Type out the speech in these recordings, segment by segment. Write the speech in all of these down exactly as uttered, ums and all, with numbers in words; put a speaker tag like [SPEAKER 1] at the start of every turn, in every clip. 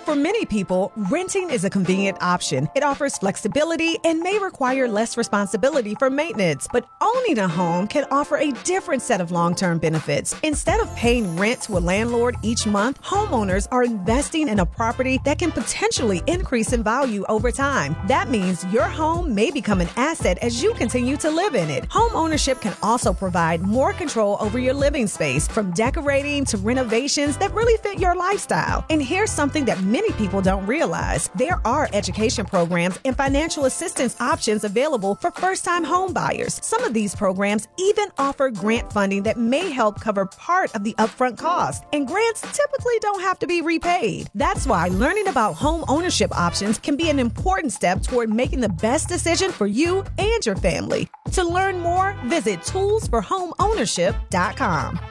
[SPEAKER 1] For many people, renting is a convenient option. It offers flexibility and may require less responsibility for maintenance. But owning a home can offer a different set of long-term benefits. Instead of paying rent to a landlord each month, homeowners are investing in a property that can potentially increase in value over time. That means your home may become an asset as you continue to live in it. Home ownership can also provide more control over your living space, from decorating to renovations that really fit your lifestyle. And here's something that many people don't realize. There are education programs and financial assistance options available for first-time home buyers. Some of these programs even offer grant funding that may help cover part of the upfront cost. And grants typically don't have to be repaid. That's why learning about home ownership options can be an important step toward making the best decision for you and your family. To learn more, visit tools for home ownership dot com.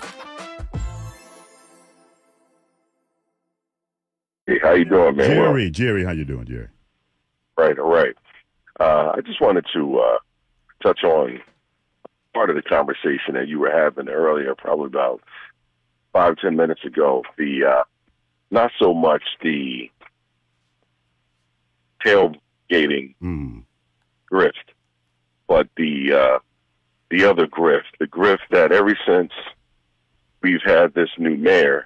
[SPEAKER 2] Hey, how you doing, man?
[SPEAKER 3] Jerry,
[SPEAKER 2] well,
[SPEAKER 3] Jerry, how you doing, Jerry?
[SPEAKER 2] Right, all right. Uh, I just wanted to uh, touch on part of the conversation that you were having earlier, probably about five, ten minutes ago. The uh, not so much the tailgating
[SPEAKER 3] Mm.
[SPEAKER 2] grift, but the uh, the other grift, the grift that ever since we've had this new mayor,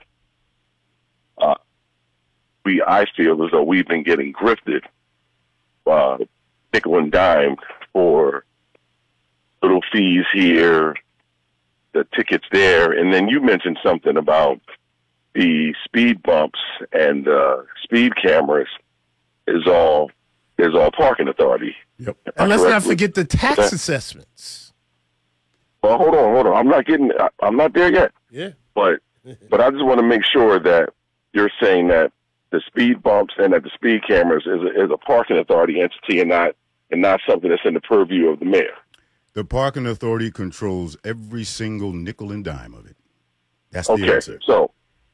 [SPEAKER 2] uh, we I feel as though we've been getting grifted, uh, nickel and dime for little fees here, the tickets there, and then you mentioned something about the speed bumps and uh, speed cameras is all is all parking authority.
[SPEAKER 3] Yep.
[SPEAKER 4] And let's not
[SPEAKER 2] correctly?
[SPEAKER 4] forget the tax
[SPEAKER 2] Okay.
[SPEAKER 4] assessments.
[SPEAKER 2] Well, hold on, hold on. I'm not getting. I, I'm not there yet.
[SPEAKER 4] Yeah.
[SPEAKER 2] But but I just want to make sure that you're saying that the speed bumps and that the speed cameras is a, is a parking authority entity and not and not something that's in the purview of the mayor.
[SPEAKER 3] The parking authority controls every single nickel and dime of it. That's the
[SPEAKER 2] Okay,
[SPEAKER 3] answer.
[SPEAKER 2] so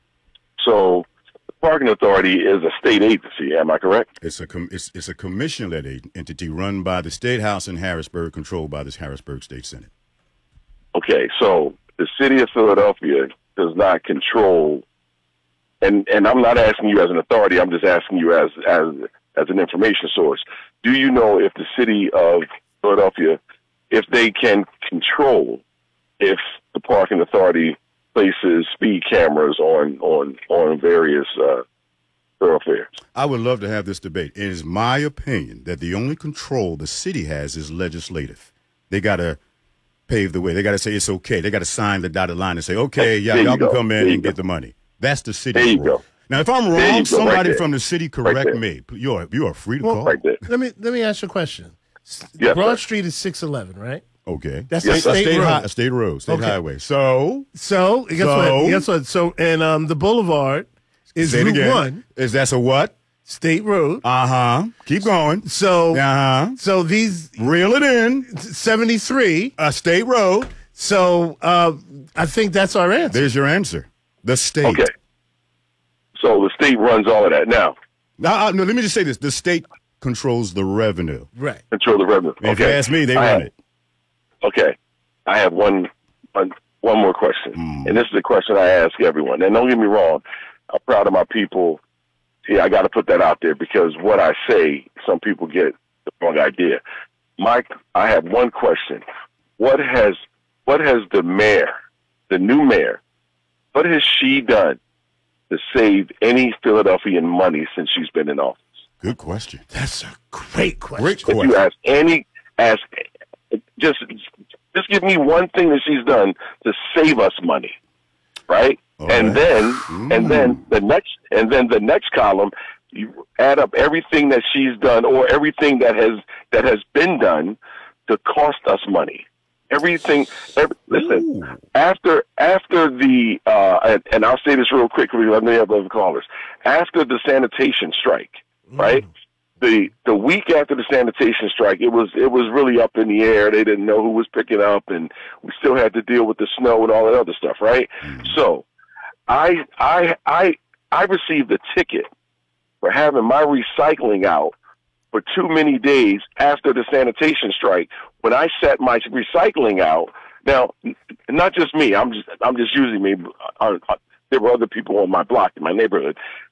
[SPEAKER 2] so the parking authority is a state agency. Am I correct?
[SPEAKER 3] It's a com- it's, it's a commission-led a- entity run by the State House in Harrisburg, controlled by the Harrisburg State Senate.
[SPEAKER 2] Okay, so the city of Philadelphia does not control, and, and I'm not asking you as an authority, I'm just asking you as, as, as an information source. Do you know if the city of Philadelphia, if they can control if the parking authority places speed cameras on, on, on various uh, thoroughfares?
[SPEAKER 3] I would love to have this debate. It is my opinion that the only control the city has is legislative. They got to pave the way. They got to say it's okay. They got to sign the dotted line and say, okay, yeah,
[SPEAKER 2] There you
[SPEAKER 3] y'all can
[SPEAKER 2] go.
[SPEAKER 3] come in
[SPEAKER 2] There you
[SPEAKER 3] and
[SPEAKER 2] go.
[SPEAKER 3] get the money. That's the
[SPEAKER 2] There
[SPEAKER 3] city's
[SPEAKER 2] you
[SPEAKER 3] role.
[SPEAKER 2] go.
[SPEAKER 3] Now, if I'm
[SPEAKER 2] There you
[SPEAKER 3] wrong,
[SPEAKER 2] go, right
[SPEAKER 3] somebody
[SPEAKER 2] there.
[SPEAKER 3] from the city
[SPEAKER 2] Right
[SPEAKER 3] correct
[SPEAKER 2] there.
[SPEAKER 3] me. You are you are free to
[SPEAKER 4] Well,
[SPEAKER 3] call.
[SPEAKER 2] Right there.
[SPEAKER 4] Let me let me ask you a question. S-
[SPEAKER 2] Yes,
[SPEAKER 4] Broad
[SPEAKER 2] sir.
[SPEAKER 4] Street is six eleven, right?
[SPEAKER 3] Okay.
[SPEAKER 4] That's
[SPEAKER 2] Yes,
[SPEAKER 4] a
[SPEAKER 2] sir.
[SPEAKER 4] state,
[SPEAKER 3] state,
[SPEAKER 4] road.
[SPEAKER 3] hi- state road, state
[SPEAKER 4] Okay.
[SPEAKER 3] highway. So,
[SPEAKER 4] So guess
[SPEAKER 3] So?
[SPEAKER 4] what? Guess what? So and um, the Boulevard is
[SPEAKER 3] say it
[SPEAKER 4] Route
[SPEAKER 3] again.
[SPEAKER 4] One,
[SPEAKER 3] Is that a what?
[SPEAKER 4] State Road.
[SPEAKER 3] Uh huh. Keep going.
[SPEAKER 4] So
[SPEAKER 3] Uh huh.
[SPEAKER 4] so these
[SPEAKER 3] Reel it in.
[SPEAKER 4] seventy-three.
[SPEAKER 3] A state road.
[SPEAKER 4] So uh, I think that's our answer.
[SPEAKER 3] There's your answer. The state.
[SPEAKER 2] Okay. So the state runs all of that. Now,
[SPEAKER 3] Now, uh, no, let me just say this: the state controls the revenue.
[SPEAKER 4] Right.
[SPEAKER 2] control the revenue.
[SPEAKER 3] If
[SPEAKER 2] Okay.
[SPEAKER 3] you ask me, they
[SPEAKER 2] I
[SPEAKER 3] run
[SPEAKER 2] have-
[SPEAKER 3] it.
[SPEAKER 2] Okay. I have one, one, one more question.
[SPEAKER 3] Mm.
[SPEAKER 2] And this is a question I ask everyone. And don't get me wrong, I'm proud of my people. Yeah, I got to put that out there because what I say, some people get the wrong idea. Mike, I have one question. What has, what has the mayor, the new mayor, what has she done to save any Philadelphian money since she's been in office?
[SPEAKER 3] Good question.
[SPEAKER 4] That's a great question.
[SPEAKER 3] Great
[SPEAKER 2] If you
[SPEAKER 3] question.
[SPEAKER 2] ask any, ask, just, just give me one thing that she's done to save us money, right?
[SPEAKER 3] All
[SPEAKER 2] and
[SPEAKER 3] right.
[SPEAKER 2] then,
[SPEAKER 3] Mm.
[SPEAKER 2] and then the next, and then the next column, you add up everything that she's done or everything that has that has been done to cost us money. Everything. Every, listen,
[SPEAKER 3] Ooh.
[SPEAKER 2] after after the uh, and, and I'll say this real quick because I may have other callers. After the sanitation strike, right? The the week after the sanitation strike, it was it was really up in the air. They didn't know who was picking up, and we still had to deal with the snow and all that other stuff, right? So, I I I I received a ticket for having my recycling out for too many days after the sanitation strike. When I set my recycling out, now n- not just me. I'm just I'm just using me. Uh, uh, there were other people on my block in my neighborhood.